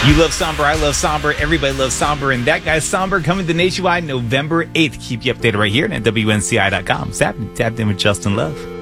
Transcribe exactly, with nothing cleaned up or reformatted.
You love Somber, I love Somber, everybody loves Somber, and that guy's Somber coming to Nationwide November eighth. Keep you updated right here at W N C I dot com. It's happening. Tapped in with Justin Love.